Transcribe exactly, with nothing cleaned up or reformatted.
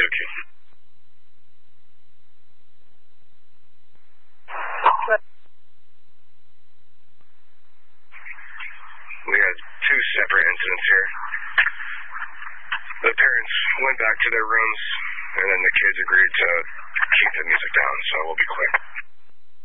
Suzuki. We had two separate incidents here. The parents went back to their rooms, and then the kids agreed to keep the music down, so we'll be quick.